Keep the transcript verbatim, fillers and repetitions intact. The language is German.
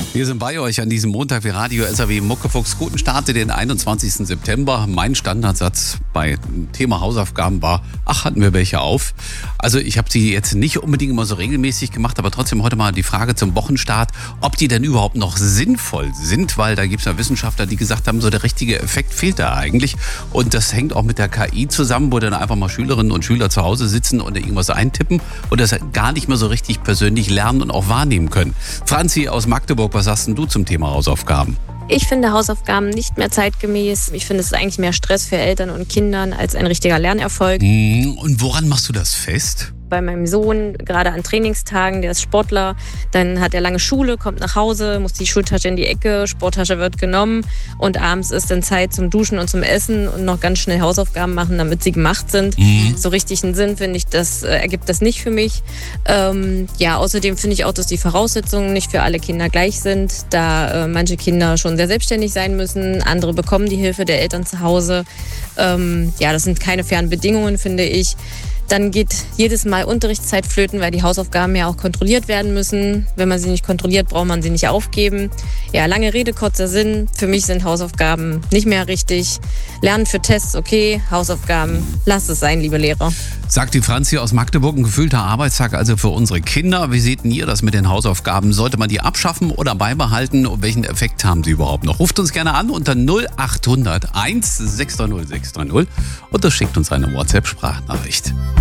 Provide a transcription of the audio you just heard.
Wir sind bei euch an diesem Montag wie Radio S R W Muckefuchs. Guten Start in den einundzwanzigsten September. Mein Standardsatz bei Thema Hausaufgaben war, ach, hatten wir welche auf. Also ich habe sie jetzt nicht unbedingt immer so regelmäßig gemacht, aber trotzdem heute mal die Frage zum Wochenstart, ob die denn überhaupt noch sinnvoll sind, weil da gibt es ja Wissenschaftler, die gesagt haben, so der richtige Effekt fehlt da eigentlich. Und das hängt auch mit der K I zusammen, wo dann einfach mal Schülerinnen und Schüler zu Hause sitzen und irgendwas eintippen und das gar nicht mehr so richtig persönlich lernen und auch wahrnehmen können. Franzi aus Magdeburg, was sagst denn du zum Thema Hausaufgaben? Ich finde Hausaufgaben nicht mehr zeitgemäß. Ich finde, es ist eigentlich mehr Stress für Eltern und Kindern als ein richtiger Lernerfolg. Und woran machst du das fest? Bei meinem Sohn, gerade an Trainingstagen, der ist Sportler, dann hat er lange Schule, kommt nach Hause, muss die Schultasche in die Ecke, Sporttasche wird genommen und abends ist dann Zeit zum Duschen und zum Essen und noch ganz schnell Hausaufgaben machen, damit sie gemacht sind. Mhm. So richtig einen Sinn, finde ich, das äh, ergibt das nicht für mich. Ähm, ja, außerdem finde ich auch, dass die Voraussetzungen nicht für alle Kinder gleich sind, da äh, manche Kinder schon sehr selbstständig sein müssen, andere bekommen die Hilfe der Eltern zu Hause. Ähm, ja, das sind keine fairen Bedingungen, finde ich. Dann geht jedes Mal Unterrichtszeit flöten, weil die Hausaufgaben ja auch kontrolliert werden müssen. Wenn man sie nicht kontrolliert, braucht man sie nicht aufgeben. Ja, lange Rede, kurzer Sinn. Für mich sind Hausaufgaben nicht mehr richtig. Lernen für Tests, okay. Hausaufgaben, lasst es sein, liebe Lehrer. Sagt die Franzi aus Magdeburg, ein gefühlter Arbeitstag also für unsere Kinder. Wie seht denn ihr das mit den Hausaufgaben? Sollte man die abschaffen oder beibehalten? Und welchen Effekt haben sie überhaupt noch? Ruft uns gerne an unter null acht hundert eins sechs drei null sechs drei null oder schickt uns eine WhatsApp-Sprachnachricht.